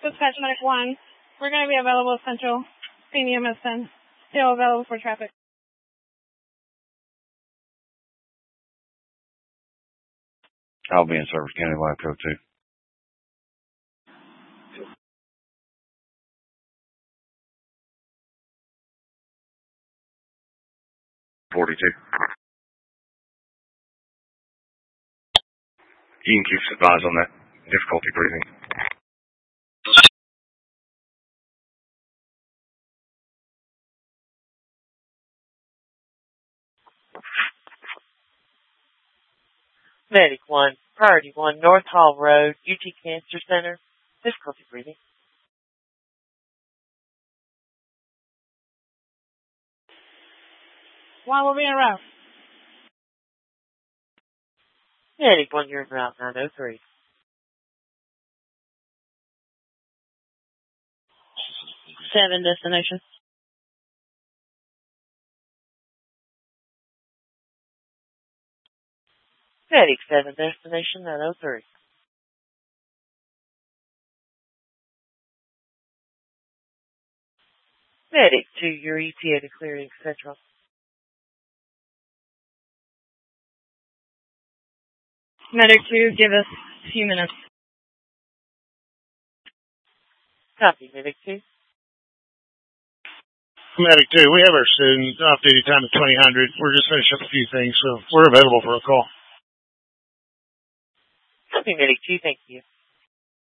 Dispatch Medic 1. We're going to be available at Central. CNEMS 10. Still available for traffic. I'll be in service. County Line Code 2. 42. You can keep advised on that. Difficulty breathing. Medic 1, Priority 1, North Hall Road, UT Cancer Center. Difficulty breathing. One will be en route. Medic 1, you're en route 903. Seven destination. Medic 7, destination 903. Medic 2, your ETA to clearing Central. Medic 2, give us a few minutes. Copy, Medic 2. Medic 2, we have our student off-duty time at 2000. We're just finishing up a few things, so we're available for a call. Copy, Medic 2, thank you.